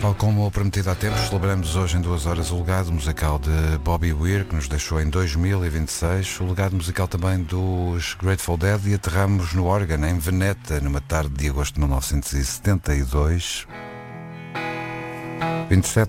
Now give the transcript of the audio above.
Tal como prometido há tempos, celebramos hoje em 2 horas o legado musical de Bobby Weir, que nos deixou em 2026, o legado musical também dos Grateful Dead, e aterramos no Órgão, em Veneta, numa tarde de agosto de 1972. 27